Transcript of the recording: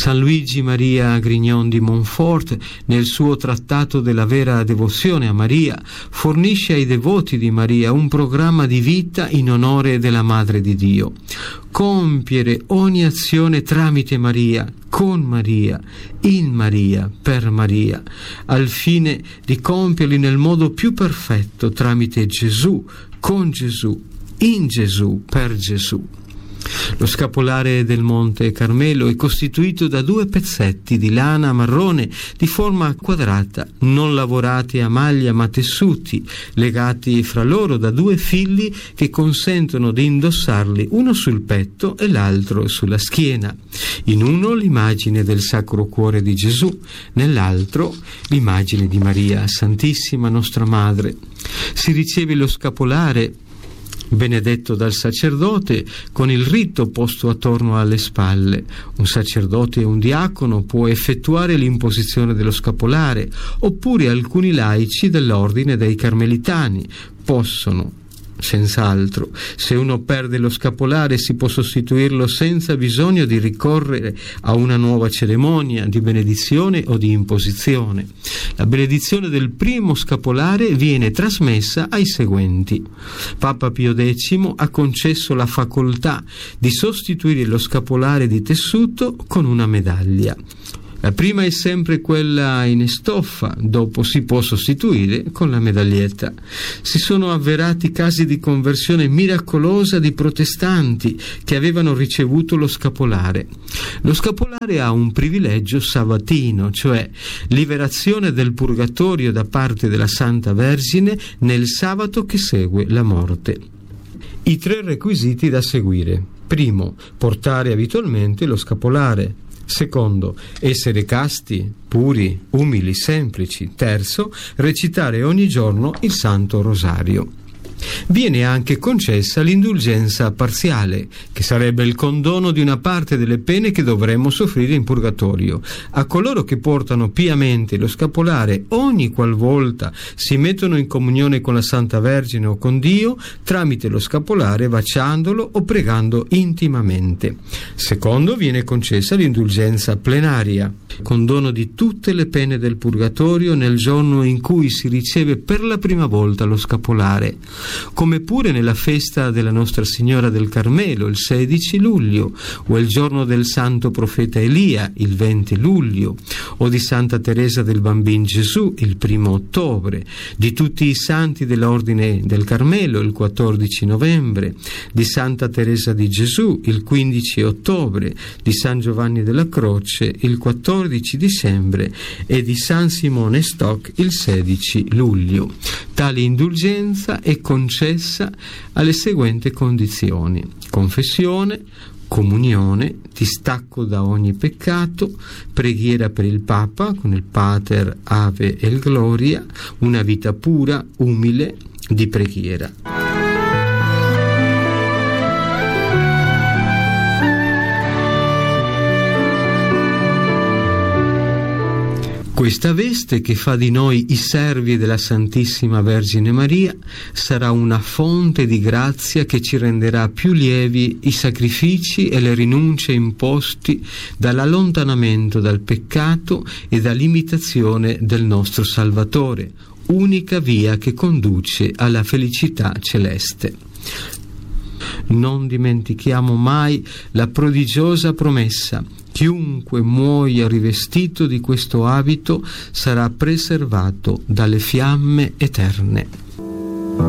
San Luigi Maria Grignon di Montfort, nel suo trattato della vera devozione a Maria, fornisce ai devoti di Maria un programma di vita in onore della Madre di Dio. Compiere ogni azione tramite Maria, con Maria, in Maria, per Maria, al fine di compierli nel modo più perfetto tramite Gesù, con Gesù, in Gesù, per Gesù. Lo scapolare del Monte Carmelo è costituito da 2 pezzetti di lana marrone di forma quadrata, non lavorati a maglia ma tessuti, legati fra loro da 2 fili che consentono di indossarli uno sul petto e l'altro sulla schiena. In uno l'immagine del Sacro Cuore di Gesù, nell'altro l'immagine di Maria Santissima, nostra Madre. Si riceve lo scapolare benedetto dal sacerdote con il rito posto attorno alle spalle. Un sacerdote e un diacono può effettuare l'imposizione dello scapolare, oppure alcuni laici dell'ordine dei Carmelitani possono. Senz'altro, se uno perde lo scapolare si può sostituirlo senza bisogno di ricorrere a una nuova cerimonia di benedizione o di imposizione. La benedizione del primo scapolare viene trasmessa ai seguenti. Papa Pio X ha concesso la facoltà di sostituire lo scapolare di tessuto con una medaglia. La prima è sempre quella in stoffa, dopo si può sostituire con la medaglietta. Si sono avverati casi di conversione miracolosa di protestanti che avevano ricevuto lo scapolare. Lo scapolare ha un privilegio sabatino, cioè liberazione del purgatorio da parte della Santa Vergine nel sabato che segue la morte. I 3 requisiti da seguire. Primo, portare abitualmente lo scapolare. Secondo, essere casti, puri, umili, semplici. Terzo, recitare ogni giorno il Santo Rosario. Viene anche concessa l'indulgenza parziale, che sarebbe il condono di una parte delle pene che dovremmo soffrire in purgatorio, a coloro che portano piamente lo scapolare ogni qualvolta si mettono in comunione con la Santa Vergine o con Dio tramite lo scapolare, baciandolo o pregando intimamente. Secondo, viene concessa l'indulgenza plenaria, condono di tutte le pene del purgatorio nel giorno in cui si riceve per la prima volta lo scapolare, come pure nella festa della Nostra Signora del Carmelo il 16 luglio, o il giorno del Santo Profeta Elia il 20 luglio, o di Santa Teresa del Bambin Gesù il 1 ottobre, di tutti i santi dell'Ordine del Carmelo il 14 novembre, di Santa Teresa di Gesù il 15 ottobre, di San Giovanni della Croce il 14 dicembre e di San Simone Stock il 16 luglio. Tale indulgenza è concessa alle seguenti condizioni: confessione, comunione, distacco da ogni peccato, preghiera per il Papa con il Pater, Ave e il Gloria, una vita pura, umile, di preghiera. Questa veste che fa di noi i servi della Santissima Vergine Maria sarà una fonte di grazia che ci renderà più lievi i sacrifici e le rinunce imposti dall'allontanamento dal peccato e dall'imitazione del nostro Salvatore, unica via che conduce alla felicità celeste. Non dimentichiamo mai la prodigiosa promessa: chiunque muoia rivestito di questo abito sarà preservato dalle fiamme eterne.